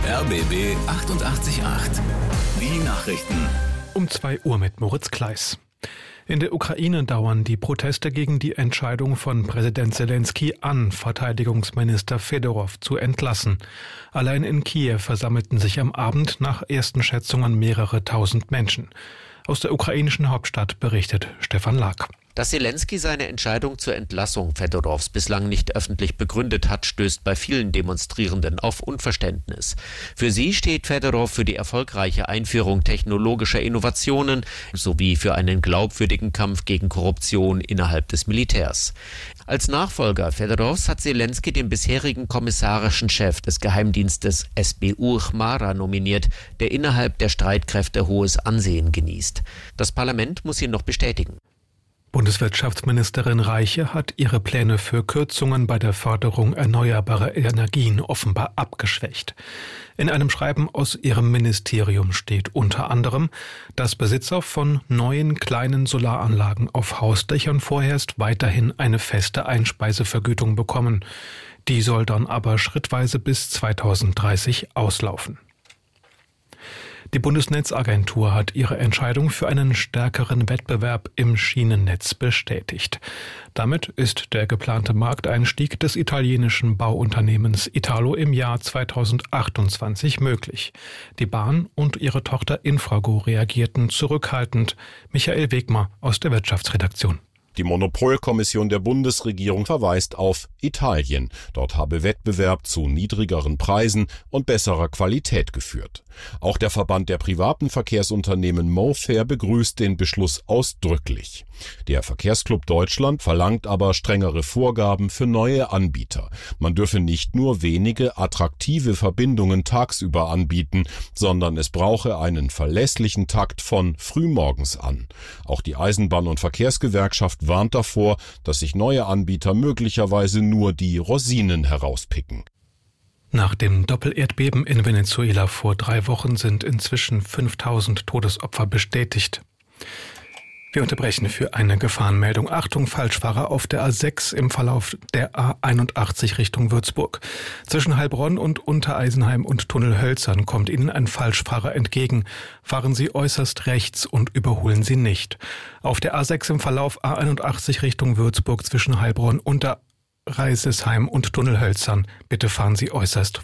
RBB 88.8. Die Nachrichten. Um 2 Uhr mit Moritz Kleiss. In der Ukraine dauern die Proteste gegen die Entscheidung von Präsident Selenskyj an, Verteidigungsminister Fedorov zu entlassen. Allein in Kiew versammelten sich am Abend nach ersten Schätzungen mehrere tausend Menschen. Aus der ukrainischen Hauptstadt berichtet Stefan Lag. Dass Selenskyj seine Entscheidung zur Entlassung Fedorovs bislang nicht öffentlich begründet hat, stößt bei vielen Demonstrierenden auf Unverständnis. Für sie steht Fedorov für die erfolgreiche Einführung technologischer Innovationen sowie für einen glaubwürdigen Kampf gegen Korruption innerhalb des Militärs. Als Nachfolger Fedorovs hat Selenskyj den bisherigen kommissarischen Chef des Geheimdienstes SBU Chmara nominiert, der innerhalb der Streitkräfte hohes Ansehen genießt. Das Parlament muss ihn noch bestätigen. Bundeswirtschaftsministerin Reiche hat ihre Pläne für Kürzungen bei der Förderung erneuerbarer Energien offenbar abgeschwächt. In einem Schreiben aus ihrem Ministerium steht unter anderem, dass Besitzer von neuen kleinen Solaranlagen auf Hausdächern vorerst weiterhin eine feste Einspeisevergütung bekommen. Die soll dann aber schrittweise bis 2030 auslaufen. Die Bundesnetzagentur hat ihre Entscheidung für einen stärkeren Wettbewerb im Schienennetz bestätigt. Damit ist der geplante Markteinstieg des italienischen Bauunternehmens Italo im Jahr 2028 möglich. Die Bahn und ihre Tochter Infrago reagierten zurückhaltend. Michael Wegmer aus der Wirtschaftsredaktion. Die Monopolkommission der Bundesregierung verweist auf Italien. Dort habe Wettbewerb zu niedrigeren Preisen und besserer Qualität geführt. Auch der Verband der privaten Verkehrsunternehmen MoFair begrüßt den Beschluss ausdrücklich. Der Verkehrsclub Deutschland verlangt aber strengere Vorgaben für neue Anbieter. Man dürfe nicht nur wenige attraktive Verbindungen tagsüber anbieten, sondern es brauche einen verlässlichen Takt von frühmorgens an. Auch die Eisenbahn- und Verkehrsgewerkschaft warnt davor, dass sich neue Anbieter möglicherweise nur die Rosinen herauspicken. Nach dem Doppelerdbeben in Venezuela vor 3 Wochen sind inzwischen 5000 Todesopfer bestätigt. Wir unterbrechen für eine Gefahrenmeldung. Achtung, Falschfahrer auf der A6 im Verlauf der A81 Richtung Würzburg. Zwischen Heilbronn und Untereisenheim und Tunnelhölzern kommt Ihnen ein Falschfahrer entgegen. Fahren Sie äußerst rechts und überholen Sie nicht. Auf der A6 im Verlauf A81 Richtung Würzburg zwischen Heilbronn, Untereisenheim und Tunnelhölzern. Bitte fahren Sie äußerst